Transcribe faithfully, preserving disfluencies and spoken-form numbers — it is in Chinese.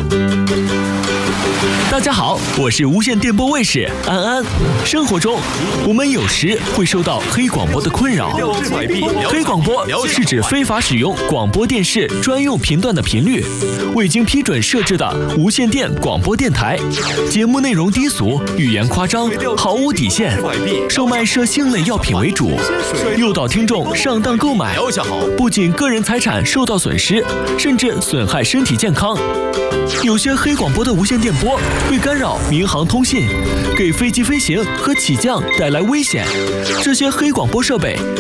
大家好，我是无线电波卫士安安。生活中，我们有时会受到黑广播的困扰。黑广播是指非法使用广播电视专用频段的频率，未经批准设置的无线电广播电台。节目内容低俗，语言夸张，毫无底线，售卖涉性类药品为主，诱导听众上当购买，不仅个人财产受到损失，甚至损害身体健康。有些黑广播的无线电波会干扰民航通信，给飞机飞行和起降带来危险。这些黑广播设备